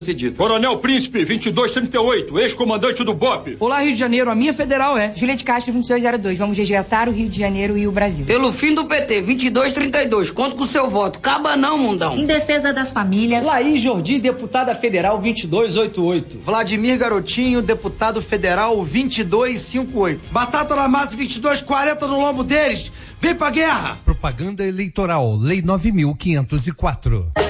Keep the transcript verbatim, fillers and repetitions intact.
Coronel Príncipe, vinte e dois trinta e oito, ex-comandante do B O P. Olá, Rio de Janeiro, a minha federal é Júlia de Castro, vinte e dois zero dois, vamos resgatar o Rio de Janeiro e o Brasil. Pelo fim do P T, vinte e dois trinta e dois, conto com o seu voto. Caba não, mundão. Em defesa das famílias. Laís Jordi, deputada federal vinte e dois oitenta e oito. Vladimir Garotinho, deputado federal vinte e dois cinquenta e oito. Batata na massa vinte e dois quarenta no lombo deles. Vem pra guerra. Propaganda eleitoral, Lei nove mil quinhentos e quatro.